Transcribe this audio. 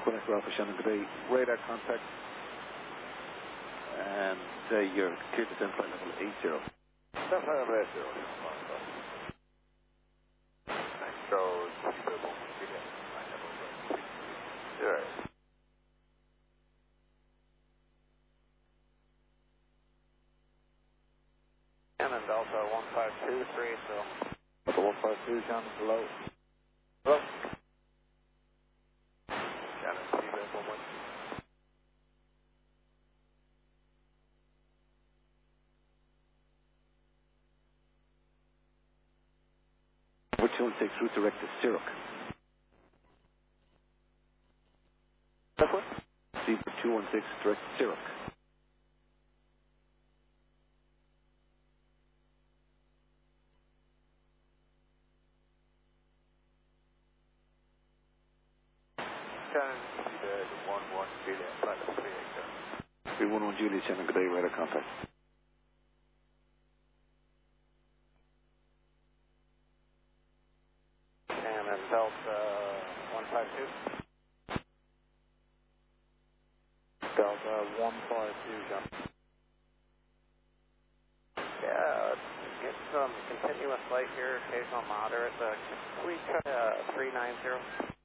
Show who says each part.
Speaker 1: Quebec Alpha Shannon today, radar contact, and you're clear to send flight level 80.
Speaker 2: That's how I'm at 0. Shows people. Alright. Shannon Delta 152, 380. Delta 152, Shannon, hello. Hello. Shannon, feedback 11.
Speaker 1: Over 216, route direct to Syrup.
Speaker 2: That's what?
Speaker 1: Zebra 216, direct to Syrup.
Speaker 2: Shannon, feedback 11, Juliet, flight level 380.
Speaker 1: 311 Juliet, Shannon, good day, radar contact.
Speaker 2: Shannon Delta 152. Delta 152, John. Yeah, get some continuous light here, occasional moderate. Can we try 390?